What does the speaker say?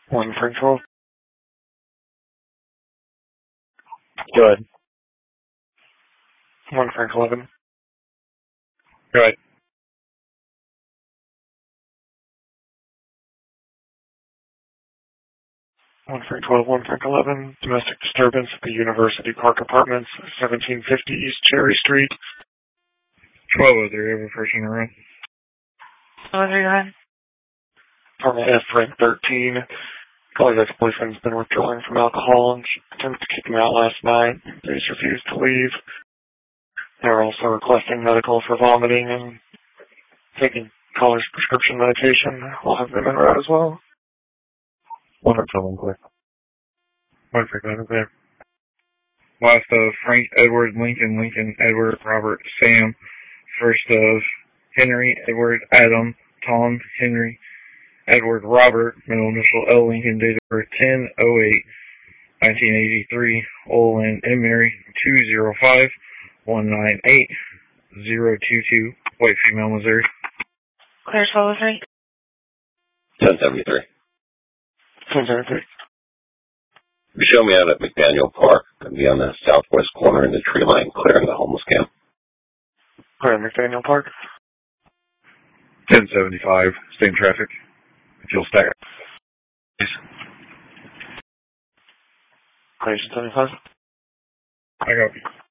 1 Frank 12. Good. 1 Frank 11. Good. 1 Frank 12, 1 Frank 11. Domestic disturbance at the University Park Apartments, 1750 East Cherry Street. 1203, every person around. 1203, Apartment F, Frank 13. Kelly's ex-boyfriend's been withdrawing from alcohol and she attempted to kick him out last night. He's refused to leave. They're also requesting medical for vomiting and taking Collar's prescription medication. We'll have them in route as well. One or someone quick. One for that there. Last of Frank, Edward, Lincoln, Edward, Robert, Sam. First of Henry, Edward, Adam, Tom, Henry, Edward, Robert, middle initial L. Lincoln, date of birth 10/08/1983, Olin and Mary, 205-198-022, white female, Missouri. Clear 1203. 1073. 1073. You show me out at McDaniel Park. I'll be on the southwest corner in the tree line, clearing the homeless camp. Clear McDaniel Park. 1075, same traffic. If you'll stack. Clear 75. I got you.